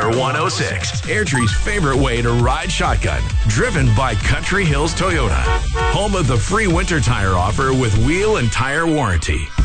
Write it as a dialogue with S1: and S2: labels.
S1: Power 106, Airdrie's favorite way to ride shotgun. Driven by Country Hills Toyota. Home of the free winter tire offer with wheel and tire warranty.